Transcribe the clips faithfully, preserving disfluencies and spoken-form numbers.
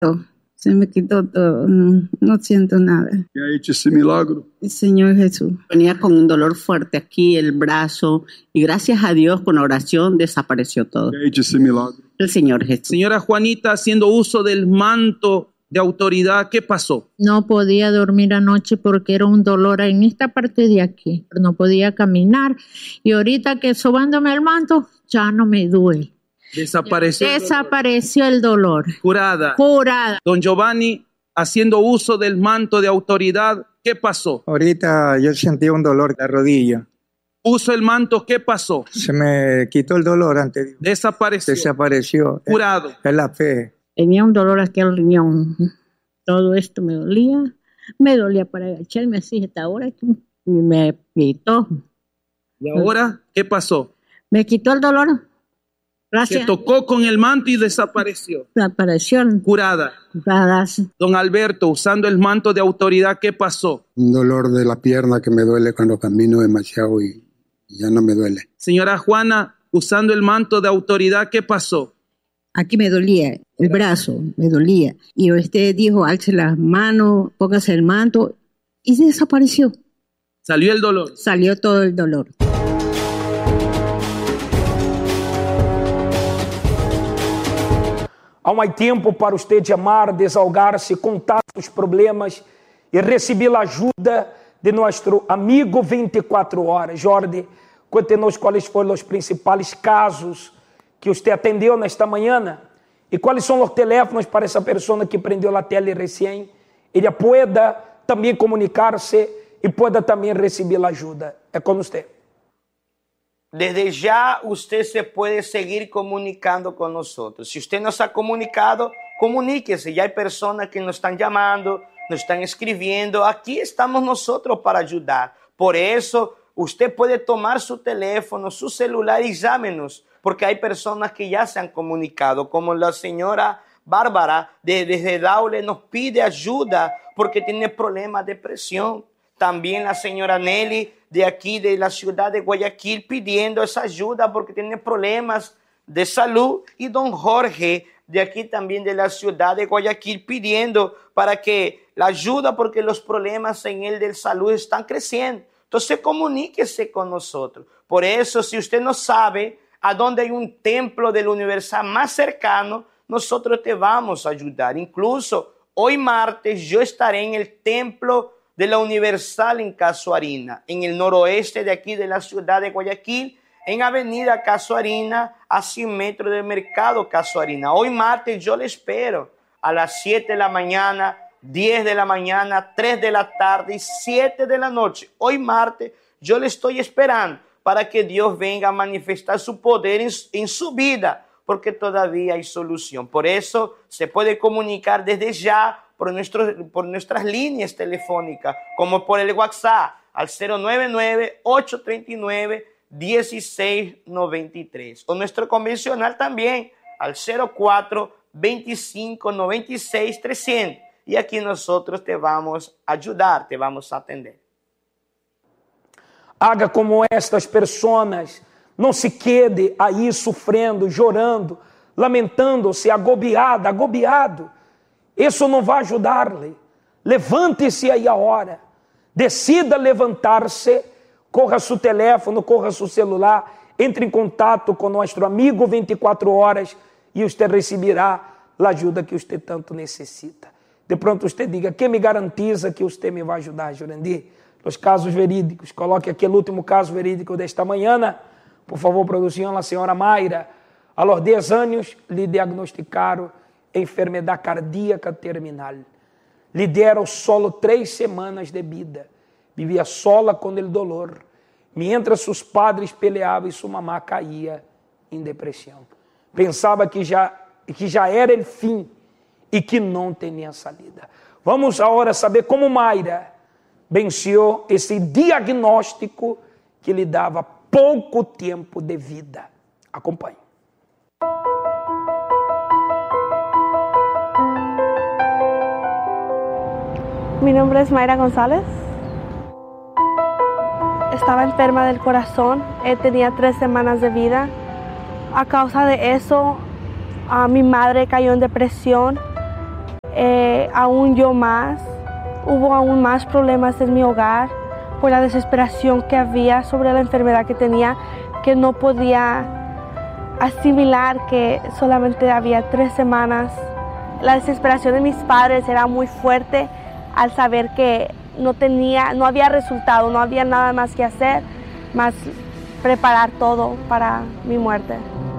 Se me quitó todo, no, no siento nada. ¿Qué ha hecho ese milagro? El Señor Jesús. Venía con un dolor fuerte aquí, el brazo, y gracias a Dios con la oración desapareció todo. ¿Qué ha hecho ese milagro? El Señor Jesús. Señora Juanita, haciendo uso del manto de autoridad, ¿qué pasó? No podía dormir anoche porque era un dolor en esta parte de aquí. No podía caminar y ahorita que sobándome el manto ya no me duele. Desapareció. Desapareció el dolor. El dolor. Curada. Curada. Don Giovanni, haciendo uso del manto de autoridad, ¿qué pasó? Ahorita yo sentí un dolor de rodilla. Uso el manto, ¿qué pasó? Se me quitó el dolor antes. Desapareció. Desapareció. Curado. Es la fe. Tenía un dolor aquí al riñón. Todo esto me dolía. Me dolía para agacharme así hasta ahora. Y me quitó. ¿Y ahora qué pasó? Me quitó el dolor. Gracias. Se tocó con el manto y desapareció. Desapareció. Curada. Curada. Don Alberto, usando el manto de autoridad, ¿qué pasó? Un dolor de la pierna que me duele cuando camino demasiado y, y ya no me duele. Señora Juana, usando el manto de autoridad, ¿qué pasó? Aquí me dolía, el brazo me dolía. Y usted dijo, alce las manos, póngase el manto. Y desapareció. ¿Salió el dolor? Salió todo el dolor. Aún hay tiempo para usted llamar, desahogar-se, contar sus problemas y recibir la ayuda de nuestro amigo veinticuatro horas. Jordi, cuéntenos cuáles fueron los principales casos que usted atendió nesta manhã e quais são os teléfonos para essa pessoa que prendeu a tele recém, ela pueda também comunicar-se e pueda também receber ajuda. É com você. Desde ya usted se puede seguir comunicando con nosotros. Si usted nos ha comunicado, comuníquese. Ya hay personas que nos están llamando, nos están escribiendo. Aquí estamos nosotros para ayudar. Por eso usted puede tomar su teléfono, su celular y llámenos. Porque hay personas que ya se han comunicado, como la señora Bárbara de, desde Daule nos pide ayuda porque tiene problemas de presión. También la señora Nelly de aquí de la ciudad de Guayaquil pidiendo esa ayuda porque tiene problemas de salud. Y don Jorge de aquí también de la ciudad de Guayaquil pidiendo para que la ayuda porque los problemas en él de salud están creciendo. Entonces comuníquese con nosotros. Por eso si usted no sabe a dónde hay un templo del Universal más cercano, nosotros te vamos a ayudar. Incluso hoy martes yo estaré en el templo de la Universal en Casuarina, en el noroeste de aquí de la ciudad de Guayaquil, en Avenida Casuarina, a cien metros del Mercado Casuarina. Hoy martes yo le espero a las siete de la mañana, diez de la mañana, tres de la tarde y siete de la noche. Hoy martes yo le estoy esperando para que Dios venga a manifestar su poder en, en su vida, porque todavía hay solución. Por eso se puede comunicar desde ya por, nuestro, por nuestras líneas telefónicas, como por el WhatsApp, al cero nueve nueve, ocho tres nueve, uno seis nueve tres. O nuestro convencional también, al cero cuatro, veinticinco, noventa y seis, trescientos. Y aquí nosotros te vamos a ayudar, te vamos a atender. Haga como estas pessoas, não se quede aí sofrendo, chorando, lamentando-se, agobiado, agobiado. Isso não vai ajudar-lhe. Levante-se aí a hora, decida levantar-se, corra seu telefone, corra seu celular, entre em contato com nosso amigo vinte e quatro horas e você receberá a ajuda que você tanto necessita. De pronto você diga, quem me garantiza que você me vai ajudar, Jurandir? Os casos verídicos, coloque aqui o último caso verídico desta manhã, por favor, produção, a senhora Mayra. A los dez anos, lhe diagnosticaram enfermidade cardíaca terminal. Lhe deram solo três semanas de vida. Vivia sola com o dolor, mientras seus padres peleavam e sua mamá caía em depressão. Pensava que já, que já era o fim e que não tinha saída. Vamos agora saber como Mayra venceu esse diagnóstico que lhe dava pouco tempo de vida. Acompanhe. Mi nombre es Mayra González. Estaba enferma del corazón, eh, tenía tres semanas de vida. A causa de eso, uh, mi madre cayó en depresión que aún yo más, hubo aún más problemas en mi hogar por la desesperación que había sobre la enfermedad que tenía, que no podía asimilar que solamente había tres semanas. La desesperación de mis padres era muy fuerte al saber que no tenía, no había resultado, no había nada más que hacer, más preparar todo para mi muerte.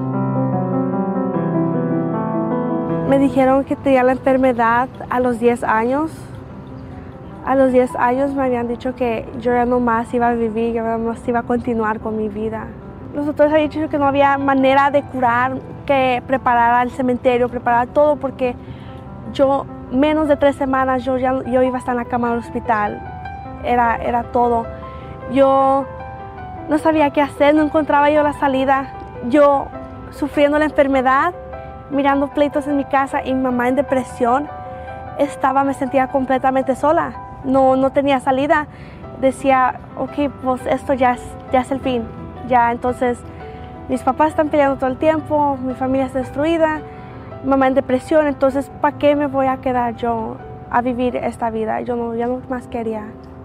Me dijeron que tenía la enfermedad a los diez años. A los diez años me habían dicho que yo ya no más iba a vivir, yo ya no más iba a continuar con mi vida. Los doctores habían dicho que no había manera de curar, que preparar el cementerio, preparar todo, porque yo, menos de tres semanas, yo, ya, yo iba a estar en la cama del hospital. Era, era todo. Yo no sabía qué hacer, no encontraba yo la salida. Yo sufriendo la enfermedad, mirando pleitos en mi casa y mi mamá en depresión, estaba, me sentía completamente sola. No, no tenía salida. Decía, ok, pues esto ya es, ya es el fin. Ya, entonces, mis papás están peleando todo el tiempo, mi familia está destruida, mi mamá en depresión, entonces, ¿para qué me voy a quedar yo a vivir esta vida? Yo no, ya no más quería.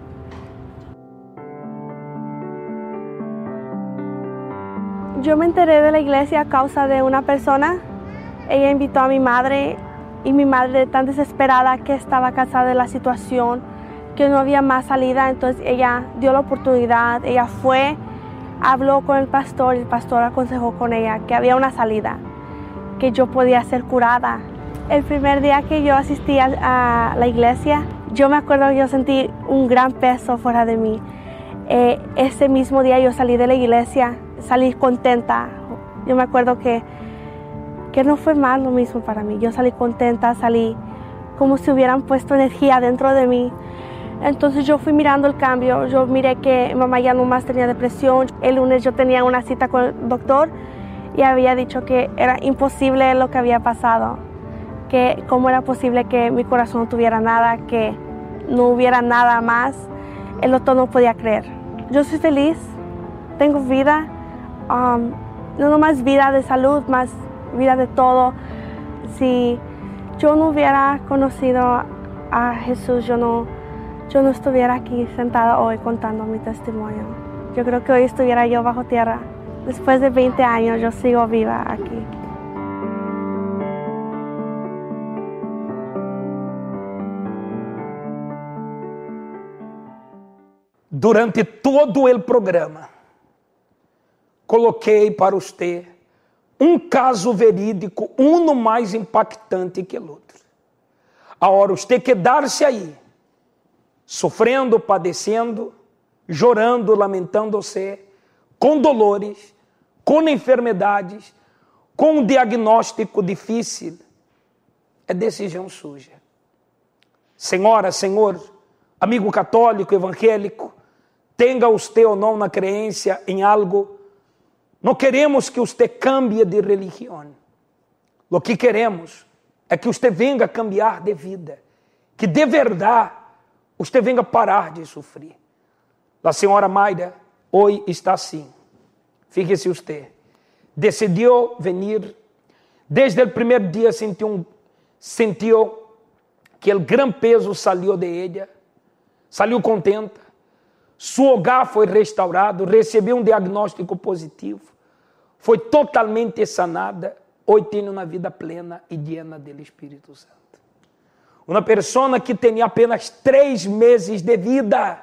Yo me enteré de la iglesia a causa de una persona. Ella invitó a mi madre y mi madre, tan desesperada que estaba cansada de la situación, que no había más salida, entonces ella dio la oportunidad, ella fue, habló con el pastor y el pastor aconsejó con ella que había una salida, que yo podía ser curada. El primer día que yo asistí a, a la iglesia, yo me acuerdo que yo sentí un gran peso fuera de mí. Eh, ese mismo día yo salí de la iglesia, salí contenta. Yo me acuerdo que, que no fue más lo mismo para mí. Yo salí contenta, salí como si hubieran puesto energía dentro de mí. Entonces yo fui mirando el cambio, yo miré que mamá ya no más tenía depresión. El lunes yo tenía una cita con el doctor y había dicho que era imposible lo que había pasado, que cómo era posible que mi corazón no tuviera nada, que no hubiera nada más. El doctor no podía creer. Yo soy feliz, tengo vida, um, no nomás vida de salud, más vida de todo. Si yo no hubiera conocido a Jesús, yo no... yo no estuviera aquí sentada hoy contando mi testimonio. Yo creo que hoy estuviera yo bajo tierra. Después de veinte años yo sigo viva aquí. Durante todo el programa, coloquei para usted um caso verídico, uno mais impactante que o outro. Agora, você quedar-se aí, sofrendo, padecendo, chorando, lamentando-se, com dolores, com enfermidades, com um diagnóstico difícil, é decisão suja. Senhora, senhor, amigo católico, evangélico, tenha você ou não na crença em algo, não queremos que você cambie de religião. O que queremos é que você venha cambiar de vida, que de verdade você venha parar de sofrer. A senhora Mayra hoje está assim. Fíjese você, decidiu vir, desde o primeiro dia sentiu, um, sentiu que o grande peso saiu de ela, saiu contenta, seu hogar foi restaurado, recebeu um diagnóstico positivo, foi totalmente sanada, hoje tem uma vida plena e llena do Espírito Santo. Uma pessoa que tinha apenas três meses de vida,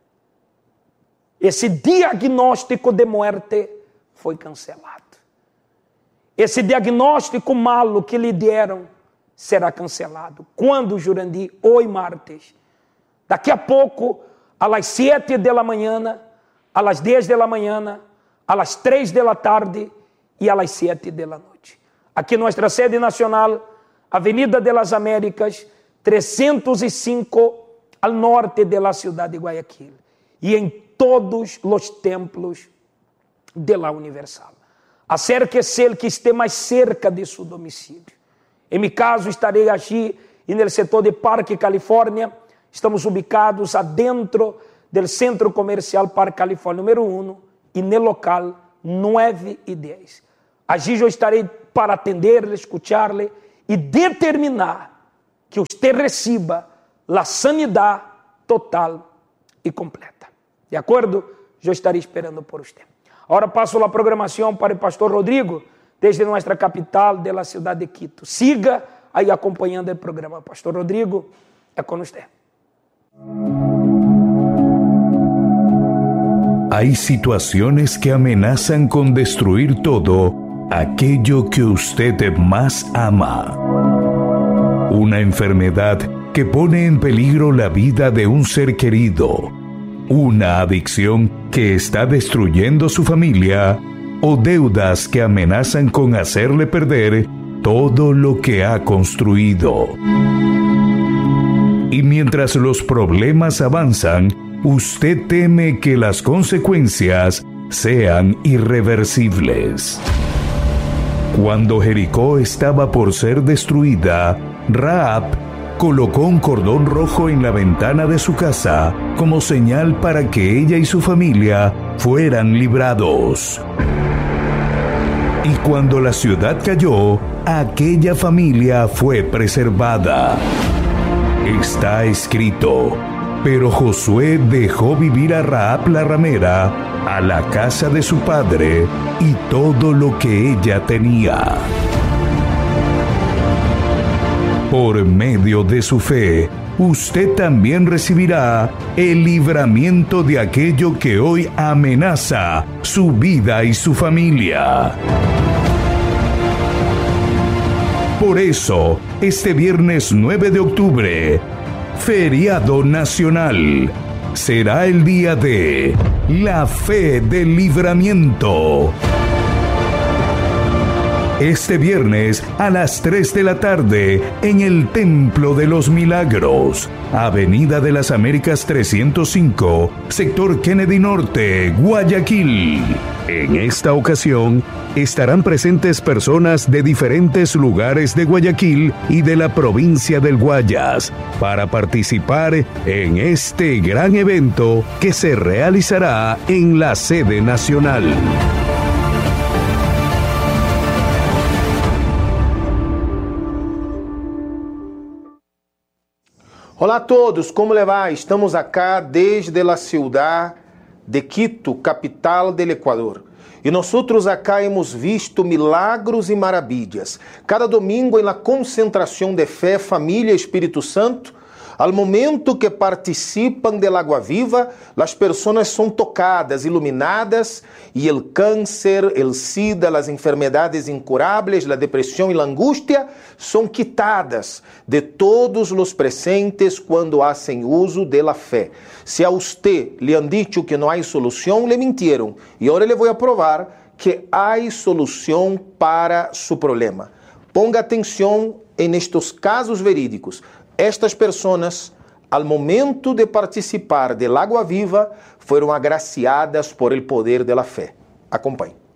esse diagnóstico de morte foi cancelado. Esse diagnóstico malo que lhe deram será cancelado. Quando, Jurandir? Hoje, martes. Daqui a pouco, às sete da manhã, às dez da manhã, às três da tarde e às sete da noite. Aqui nossa sede nacional, Avenida de las Américas, trezentos e cinco, ao norte da cidade de Guayaquil. E em todos os templos de la Universal. Acérquese el que esté mais cerca de seu domicílio. Em meu caso, estarei aqui no setor de Parque Califórnia. Estamos ubicados adentro do Centro Comercial Parque Califórnia número um e no local nove e dez. Allí eu estarei para atender-lhe, escuchar-lhe e determinar que usted reciba la sanidad total y completa. ¿De acuerdo? Yo estaré esperando por usted. Ahora paso la programación para el Pastor Rodrigo, desde nuestra capital de la ciudad de Quito. Siga ahí acompañando el programa. Pastor Rodrigo, es con usted. Hay situaciones que amenazan con destruir todo aquello que usted más ama. Una enfermedad que pone en peligro la vida de un ser querido. Una adicción que está destruyendo su familia. O deudas que amenazan con hacerle perder todo lo que ha construido. Y mientras los problemas avanzan, usted teme que las consecuencias sean irreversibles. Cuando Jericó estaba por ser destruida, Rahab colocó un cordón rojo en la ventana de su casa como señal para que ella y su familia fueran librados. Y cuando la ciudad cayó, aquella familia fue preservada. Está escrito: pero Josué dejó vivir a Rahab la ramera, a la casa de su padre y todo lo que ella tenía. Por medio de su fe, usted también recibirá el libramiento de aquello que hoy amenaza su vida y su familia. Por eso, este viernes nueve de octubre, feriado nacional, será el día de la fe del libramiento. Este viernes a las tres de la tarde en el Templo de los Milagros, Avenida de las Américas trescientos cinco, sector Kennedy Norte, Guayaquil. En esta ocasión estarán presentes personas de diferentes lugares de Guayaquil y de la provincia del Guayas para participar en este gran evento que se realizará en la sede nacional. Olá a todos, como le va? Estamos acá desde la ciudad de Quito, capital del Ecuador. E nós acá hemos visto milagros e maravilhas. Cada domingo, na concentração de fé, família Espírito Santo, ao momento que participam del Agua Viva, as pessoas são tocadas, iluminadas, e o câncer, o SIDA, as enfermidades incuráveis, a depressão e a angústia são quitadas de todos os presentes quando hacen uso de la fé. Se a usted le han dicho que não há solução, le mintieron. E agora le vou provar que há solução para su problema. Ponga atenção em estes casos verídicos. Estas pessoas, ao momento de participar del Agua Viva, foram agraciadas por el poder de la fé. Acompanhe.